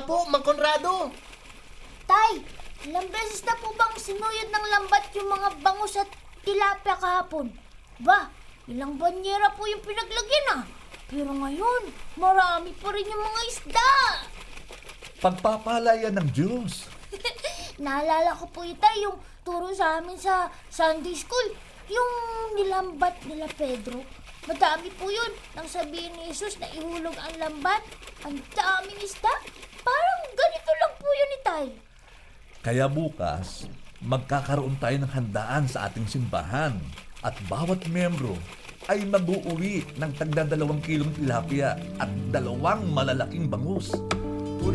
nga po, Mang Conrado. Tay, ilang beses na po bang sinuyod ng lambat yung mga bangus at tilapia kahapon? Ba, ilang banyera po yung pinaglagyan ah. Pero ngayon, marami pa rin yung mga isda. Pagpapalaya ng Diyos. Naalala ko po Tay, yung turo sa amin sa Sunday School. Yung nilambat nila Pedro. Madami po yun. Nang sabihin ni Jesus na ihulog ang lambat, ang daming isda. Parang ganito lang po yun Tay. Kaya bukas, magkakaroon tayo ng handaan sa ating simbahan at bawat membro ay mag-uuwi ng tagda 2 kilong tilapia at 2 malalaking bangus.